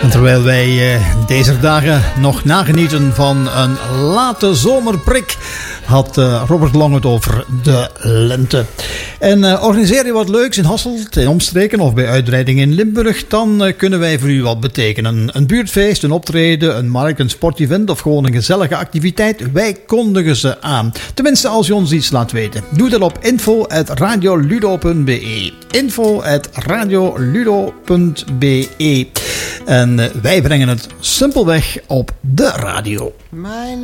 En terwijl wij deze dagen nog nagenieten van een late zomerprik, had Robert Long het over de lente. En organiseer je wat leuks in Hasselt, in omstreken of bij uitbreiding in Limburg, dan kunnen wij voor u wat betekenen. Een buurtfeest, een optreden, een markt, een sportevent of gewoon een gezellige activiteit. Wij kondigen ze aan. Tenminste, als je ons iets laat weten. Doe dat op info@radioludo.be. info@radioludo.be. En wij brengen het simpelweg op de radio.